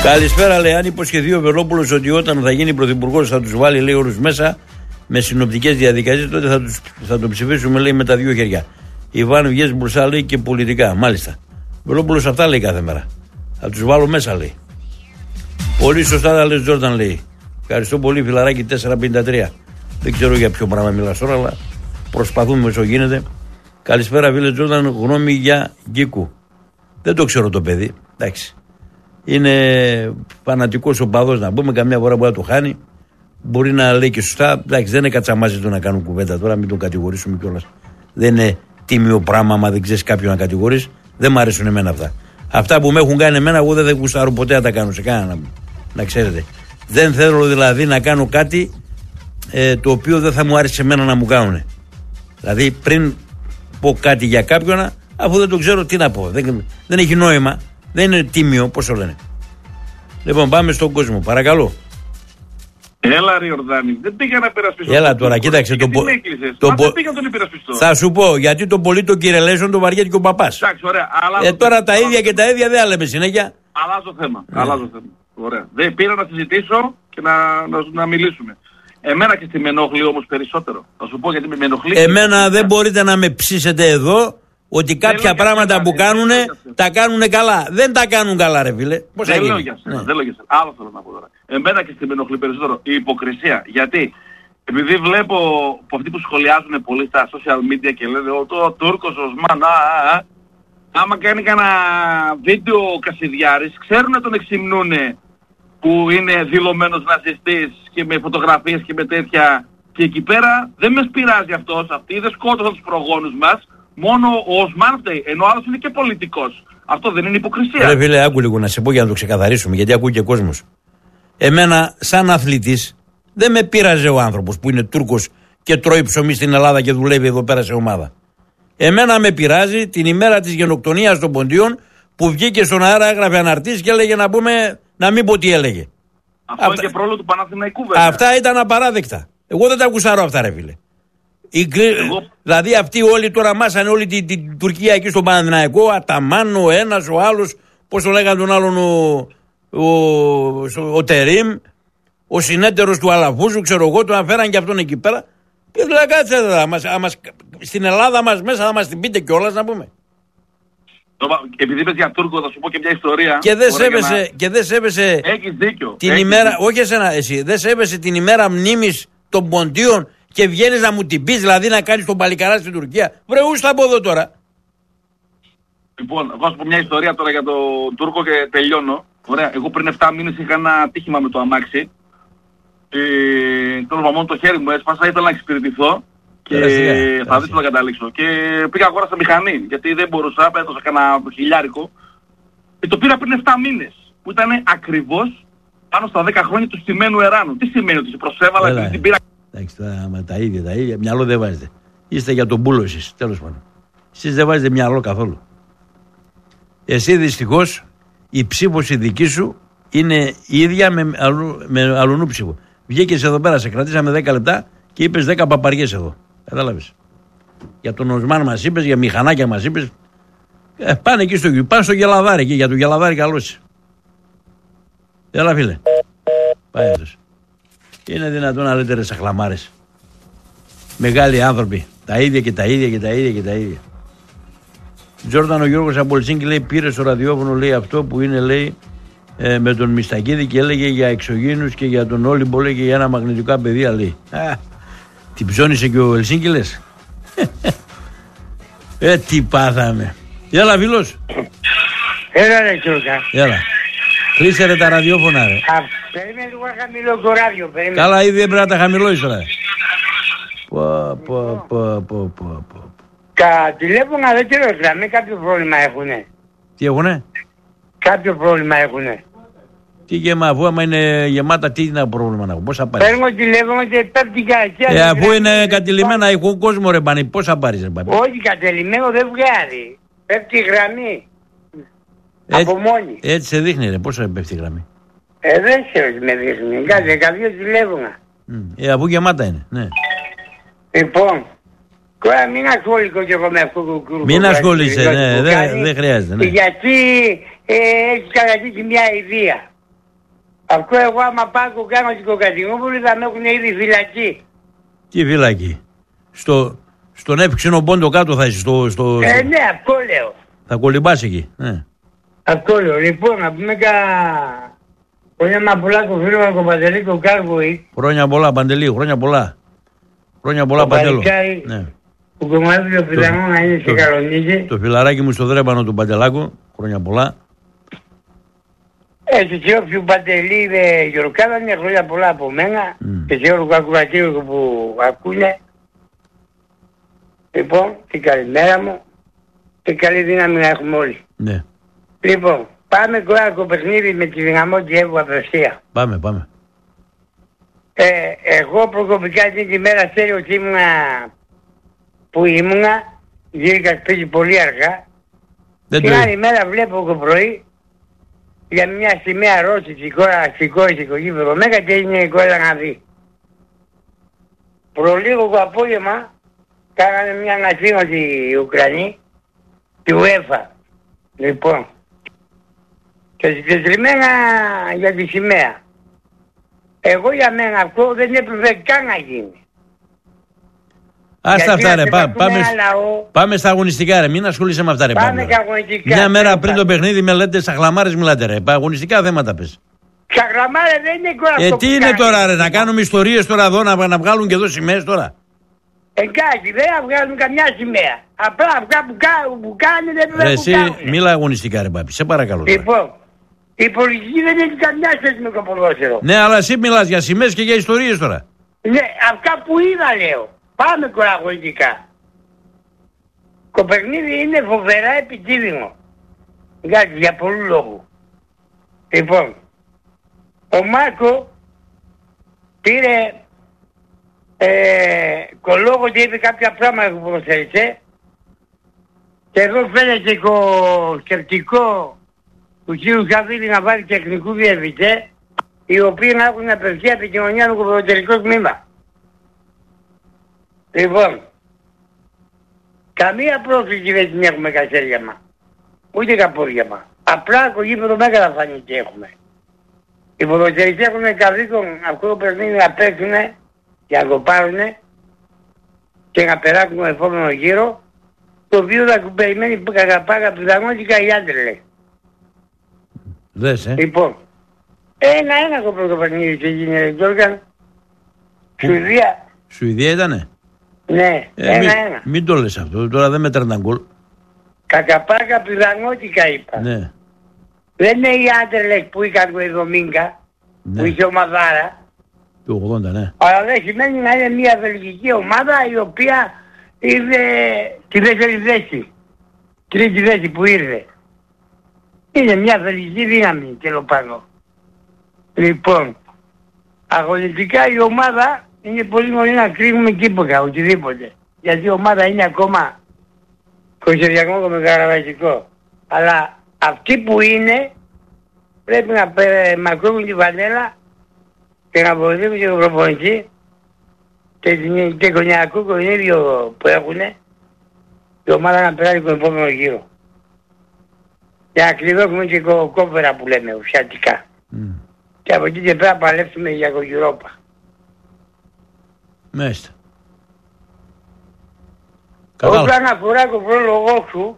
Καλησπέρα, λέει. Αν υποσχεθεί ο Βελόπουλος ότι όταν θα γίνει πρωθυπουργός θα τους βάλει, λέει, όρους μέσα με συνοπτικές διαδικασίες, τότε θα το ψηφίσουμε, λέει, με τα δύο χέρια. Ιβάν, βγες μπροστά, λέει, και πολιτικά. Μάλιστα. Ο Βελόπουλος αυτά λέει κάθε μέρα. Θα τους βάλω μέσα, λέει. Πολύ σωστά τα λες, Τζόρνταν, λέει. Ευχαριστώ πολύ, φιλαράκι 453. Δεν ξέρω για ποιο πράγμα μιλάς τώρα, αλλά προσπαθούμε όσο γίνεται. Καλησπέρα, φίλε Τζόρνταν. Γνώμη για Γκίκου. Δεν το ξέρω το παιδί. Εντάξει. Είναι φανατικός οπαδός, να πούμε. Καμιά φορά μπορεί να το χάνει. Μπορεί να λέει και σωστά. Εντάξει, δεν είναι κατσαμάζι το να κάνουν κουβέντα τώρα, μην τον κατηγορήσουμε κιόλας. Δεν είναι τίμιο πράγμα, άμα δεν ξέρεις κάποιον να κατηγορείς. Δεν μ' αρέσουν εμένα αυτά. Αυτά που με έχουν κάνει εμένα, εγώ δεν γουστάρω ποτέ να τα κάνω σε κανένα, να ξέρετε. Δεν θέλω δηλαδή να κάνω κάτι το οποίο δεν θα μου άρεσε εμένα να μου κάνουν. Δηλαδή πριν πω κάτι για κάποιον, αφού δεν το ξέρω τι να πω. Δεν έχει νόημα. Δεν είναι τίμιο, πώς το λένε. Λοιπόν, πάμε στον κόσμο, παρακαλώ. Έλα, ρε Ιορδάνη, δεν πήγα να υπερασπιστώ. Έλα τώρα, κοίταξε. Δεν πήγα να τον υπερασπιστώ. Θα σου πω, γιατί τον πολύ τον κυρελέσον τον βαριέται και ο παπάς. Εντάξει, ωραία. Τώρα τα ίδια και τα ίδια δεν λέμε συνέχεια. Αλλάζω θέμα. Ωραία. Δεν πήρα να συζητήσω και να μιλήσουμε. Εμένα και στη με ενοχλεί όμως περισσότερο. Θα σου πω γιατί με ενοχλεί. Εμένα δεν μπορείτε να με ψήσετε εδώ ότι κάποια πράγματα που κάνουν τα κάνουν καλά. Δεν τα κάνουν καλά, ρε φίλε. Δεν λέω για σένα. Άλλο θέλω να πω τώρα. Εμένα και στη με ενοχλεί περισσότερο η υποκρισία. Γιατί επειδή βλέπω από αυτοί που σχολιάζουν πολύ στα social media και λένε ο Τούρκος, ο Οσμάν, άμα κάνει κανένα βίντεο ο Κασιδιάρης, ξέρουν να τον εξυμνούνε που είναι δηλωμένος ναζιστής και με φωτογραφίες και με τέτοια. Και εκεί πέρα δεν με πειράζει αυτός, αυτοί δεν σκότωσαν τους προγόνους μας, μόνο ο Οσμάν φταίει, ενώ ο άλλος είναι και πολιτικός. Αυτό δεν είναι υποκρισία. Ρε φίλε, άκου λίγο να σε πω για να το ξεκαθαρίσουμε, γιατί ακούει και κόσμος. Εμένα, σαν αθλητής, δεν με πείραζε ο άνθρωπος που είναι Τούρκος και τρώει ψωμί στην Ελλάδα και δουλεύει εδώ πέρα σε ομάδα. Εμένα με πειράζει την ημέρα της γενοκτονίας των Ποντίων που βγήκε στον αέρα, έγραφε αναρτήσεις και έλεγε να πούμε, να μην πω τι έλεγε. Αυτό είναι και πρόβλημα του Παναθηναϊκού, βέβαια. Αυτά ήταν απαράδεκτα. Εγώ δεν τα γουστάρω αυτά, ρε φίλε. Δηλαδή αυτοί όλοι τώρα μάσανε όλη την Τουρκία εκεί στον Παναθηναϊκό, Αταμάν, ο ένας, ο άλλος, πώς το λέγανε τον άλλον, ο Τερίμ, ο συνέτερος του Αλαφούζου, ξέρω εγώ, τον αφέραν και αυτόν εκεί πέρα. Και δηλαδή κάτσε, στην Ελλάδα μας μέσα θα μας την πείτε κιόλας να πούμε. Επειδή είπες για Τούρκο, θα σου πω και μια ιστορία. Και δεν σέβεσαι Έχεις δίκιο. την ημέρα, όχι εσένα, εσύ, δεν σέβεσαι την ημέρα μνήμης των Ποντίων και βγαίνεις να μου την πεις, δηλαδή να κάνεις τον παλικαρά στην Τουρκία. Βρε, ούστα από εδώ τώρα. Λοιπόν, εγώ θα σου πω μια ιστορία τώρα για τον Τούρκο και τελειώνω. Ωραία, εγώ πριν 7 μήνες είχα ένα ατύχημα με το αμάξι. Τώρα μόνο το χέρι μου έσπασα, ήθελα να εξυπηρετηθώ. Και θα δεις που θα καταλήξω. Και πήγα αγόρασα μηχανή, γιατί δεν μπορούσα, έδωσα κανένα χιλιάρικο. Και το πήρα πριν 7 μήνες, που ήταν ακριβώς πάνω στα 10 χρόνια του στημένου εράνου. Τι σημαίνει ότι σε προσέβαλα και την πήρα. Εντάξει, τα ίδια, μυαλό δεν βάζετε. Είστε για τον πούλο εσείς, τέλος πάντων. Εσείς δεν βάζετε μυαλό καθόλου. Εσύ δυστυχώς, η ψήφος η δική σου είναι η ίδια με αλλονού ψήφο. Βγήκες εδώ πέρα, σε κρατήσαμε 10 λεπτά και είπες 10 παπαριές εδώ. Κατάλαβες. Για τον Οσμάν μας είπες, για μηχανάκια μας είπες. Πάνε εκεί πάνε στο Γελαδάρι, και για το Γελαδάρι καλώς είσαι. Έλα φίλε. Πάει αυτός. Είναι δυνατόν να λέτε ρε σαχλαμάρες. Μεγάλοι άνθρωποι. Τα ίδια και τα ίδια και τα ίδια και τα ίδια. Τζόρνταν ο Γιώργος από Ελσίνκι λέει πήρε στο ραδιόφωνο λέει αυτό που είναι λέει με τον Μιστακίδη και έλεγε για εξωγήινους και για τον Όλυμπο λέει και για ένα μαγνητικά πεδία λέει. Την ψώνισε και ο Ελσίνκι λες. Τι πάθαμε. Έλα φίλος. Έλα ρε Τζόρνταν. Έλα. Κλείσε ρε τα ραδιόφωνα ρε. Περίμενε λίγο χαμηλό το ράδιο. Καλά ήδη έπρεπε να τα χαμηλώσεις τώρα. Τα τηλέφωνα δεν ξέρω γραμμή κάποιο πρόβλημα έχουνε. Τι έχουνε? Κάποιο πρόβλημα έχουνε. Τι γεμά, αφού άμα είναι γεμάτα τι είναι πρόβλημα να έχω, πώς θα πάρεις? Παίρνω τηλέφωνο και πέφτει καρδιά. Αφού είναι κατηλημένα έχω κόσμο ρε πάνη, πώς θα πάρεις ρε πάνη? Όχι κατελημμένο δεν βγάζει. Πέφτει η γραμμή. Από μόνη. Έτσι σε δείχνει ρε, πώς θα πέφτει η γραμμή? Δεν ξέρω τι με δείχνει, κάτι κάποιο τηλέφωνα. Αφού γεμάτα είναι, ναι. Λοιπόν, τώρα μην ασχοληθώ κι εγώ με αυτό το κουρκό. Μην ασχολείσαι, ναι, δεν χρειάζεται. Ναι. Γιατί έχει κατακτήσει μια ιδέα. Αυτό εγώ άμα πάω κάνω την Κωνσταντινούπολη θα με έχουν ήδη φυλακή. Τι φυλακή? Στον εύξηνο πόντο κάτω θα είσαι ναι, αυτό λέω. Θα κολυμπάς εκεί. Αυτό λέω. Λοιπόν, να πούμε χρόνια πολλά του φίλου μου Παντελή του Κάρβουη. Χρόνια πολλά Παντελή, χρόνια πολλά. Χρόνια πολλά Παντέλο. Ναι. Που κομμάτι ο Φιλανό να είναι σε Καλονίκη. Το φιλαράκι μου στο δρέπανο του Παντελάκου. Χρόνια πολλά. Έτσι και όποιου Παντελή είναι Γιορκάδα είναι χρόνια πολλά από μένα και σε όλους τους ακροατήρους που ακούνε. Λοιπόν, την καλημέρα μου και καλή δύναμη να έχουμε όλοι. Ναι. Λοιπόν, πάμε κοράκο παιχνίδι με τη Δυναμό Κιέβου απευθεία. Πάμε. Εγώ προκοπικά την τη μέρα στέλνω που ήμουνα, γύρικα σπίτι πολύ αργά. Την άλλη μέρα βλέπω το πρωί για μια σημαία ρώση σηκώρισε το γήπεδο Μέγα και έγινε η κόλλα να δει. Προλίγο το απόγευμα κάνανε μια ανακοίνωση οι Ουκρανοί, τη UEFA. Λοιπόν, και συγκεκριμένα για τη σημαία. Εγώ για μένα αυτό δεν έπρεπε καν να γίνει. Άστα αυτά ρε, πάμε στα αγωνιστικά ρε, μην ασχολείσαι με αυτά ρε. Πάμε και αγωνιστικά. Μια μέρα πριν το παιχνίδι με λέτε στα χλαμάρες μιλάτε ρε, αγωνιστικά θέματα πες. Στα χλαμάρες δεν είναι κοραστό. Τι είναι τώρα ρε, να κάνουμε ιστορίες τώρα εδώ, να βγάλουν και εδώ σημαίες τώρα. Εντάξει, δεν θα βγάλουν καμιά σημαία. Απλά αυτά που κάνουν δεν πρέπει να κάνουν. Εσύ μίλα αγωνιστικά ρε πάπη, σε παρακαλώ. Λοιπόν, η πολιτική δεν έχει καμιά σχέση με το ποδόσφαιρο. Ναι, αλλά εσύ μιλάς για σημαίες και για ιστορίες τώρα. Ναι, αυτά που είδα λέω. Πάμε κοραγωγικά. Το παιχνίδι είναι φοβερά επιτίδημο. Εντάξει, για πολλού λόγου. Λοιπόν, ο Μάρκο πήρε κολόγο και είπε κάποια πράγματα που προσέρισε. Και εδώ φαίνεται το σκεπτικό του κ. Χαβίλη να βάλει τεχνικού διευθυντέ, οι οποίοι να έχουν απευθεία επικοινωνία με το ποδοσφαιρικό τμήμα. Λοιπόν, καμία πρόκληση δεν την έχουμε στα χέρια μας. Ούτε τα πόδια μας. Απλά το γήπεδο Μέγα θα φανεί τι έχουμε. Οι ποδοσφαιριστές έχουν καθήκον αυτό το παιχνίδι να παίξουνε και να το πάρουνε και να περάσουν τον επόμενο γύρο, το οποίο θα περιμένει πάρα πιθανότητα οι άντρες. Δες, Λοιπόν, ένα το πρώτο παιχνίδι και έγινε Γιώργαν. Σουηδία ήτανε. Ναι, ένα. Μην το λες αυτό, τώρα δεν μετράνε γκολ. Κακαπάκα πιθανότητα είπα. Ναι. Δεν είναι οι άντρες που είχαν το 70, που είχε ομαδάρα. Το 80, ναι. Αλλά δεν σημαίνει να είναι μια βελγική ομάδα η οποία ήρθε τη δεύτερη θέση. Τρίτη θέση που ήρθε. Είναι μια βελγική δύναμη τέλος πάντων. Λοιπόν, αγωνιστικά η ομάδα είναι πολύ νωρί να κρίνουμε κύπογα, οτιδήποτε. Γιατί η ομάδα είναι ακόμα κοσεριακό και μεγαλαβασικό. Αλλά αυτοί που είναι πρέπει να μακρύνουν τη φανέλα και να βοηθήσουν και τον προπονητή και κονιακό κονίδιο που έχουνε η ομάδα να περάσει τον επόμενο γύρο. Για να κλειδώσουμε και κόβερα που λέμε ουσιαστικά. Και από εκεί και πέρα παλέψουμε για το Europa. Μάλιστα. Όταν αφορά το πρόλογό σου,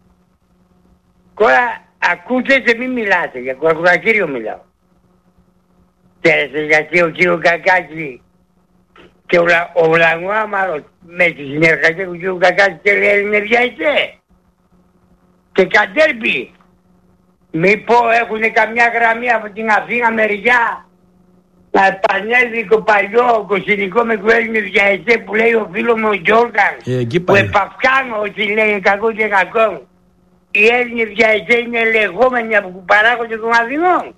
τώρα ακούτε και μην μιλάτε, για το ακροατήριο μιλάω. Ξέρετε γιατί ο κύριο Κακάκη και ο Λαγουάμαρος με τη συνεργασία του κύριου Κακάκη και Έλληνες διαιτητές και κατέρπι. Μήπως έχουν καμιά γραμμή από την Αθήνα μεριά να επανέλθει το παλιό κοσινικό με του Έλληνες διαιτητές που λέει ο φίλος μου ο Γιώργαν που επαυκάνω ότι λέει κακό και κακό. Οι Έλληνες διαιτητές είναι λεγόμενοι από που παράγονται των Αθηνών.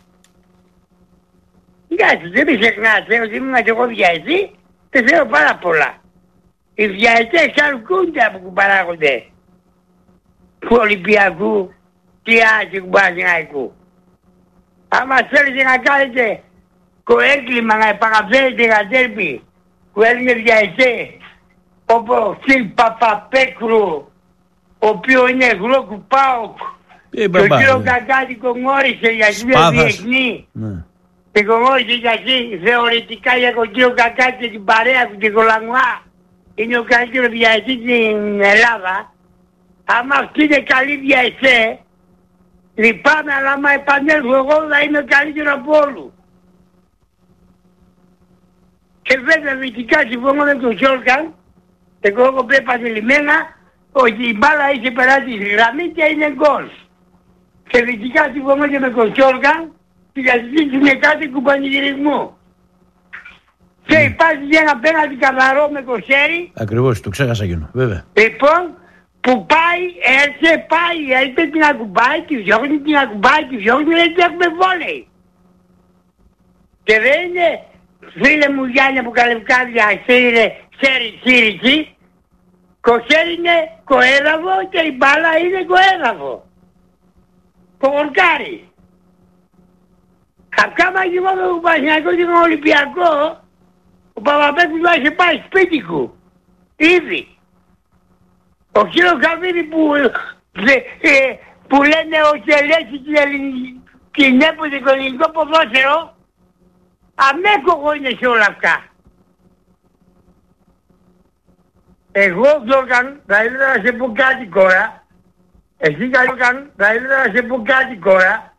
Εντάξει, δεν με ξεχνάτε ότι ήμουν και εγώ διαιτητή και θέλω πάρα πολλά. Οι διαιτητές αρκούνται από που παράγονται του Ολυμπιακού και Άκη του Παναθηναϊκού. Άμα θέλετε να κάνετε το έγκλημα να επαναφέρετε τα τέρπη που Έλληνες διαιτητές όπως ο Φιλ Παπαπέκρου, ο οποίος είναι γλώκου ΠΑΟΚ και ο κύριο Κακάτη γνώρισε γιατί είναι διεθνή. όχι γιατί θεωρητικά για τον κύριο Κακάκη και την παρέα του και τον Λαμουά είναι ο καλύτερος διαετής στην Ελλάδα. Άμα αυτή είναι καλή διαετέ, λυπάμαι, αλλά άμα επανέλθω εγώ θα είμαι καλύτερο από όλου. Και βέβαια δυτικά συμφωνώ με τον Σόλκαν, εγώ έχω πει επανειλημμένα ότι η μπάλα είχε περάσει τη γραμμή και είναι γκολ. Και δυτικά συμφωνώ και με τον Σόλκαν, γιατί είναι κάτι του πανηγυρισμού. Και υπάρχει και ένα πέναλτι καθαρό με το χέρι. Ακριβώς, το ξέχασα εκείνο, βέβαια. Λοιπόν, που πάει, έρχεται την ακουμπάει, τη διώχνει, την ακουμπάει, τη διώχνει, έτσι έχουμε βόλεϊ. Και δεν είναι, φίλε μου Γιάννη από Καλευκάδια, είναι χέρι, το χέρι είναι κοέδαβο και η μπάλα είναι κοέδαβο. Κογορκάρι. Αυτά μαγικό με τον Παναθηναϊκό και τον Ολυμπιακό, ο Παπαπέτρους θα είχε πάει σπίτι του. Ήδη. Ο κύριος Καβίδη που λένε ότι ελέγχει την έποτε το ελληνικό ποδόσφαιρο, αμέκογο είναι σε όλα αυτά. Εγώ Γιώργαν θα ήθελα να σε πω κάτι τώρα. Εσύ Γιώργαν θα ήθελα να σε πω κάτι τώρα.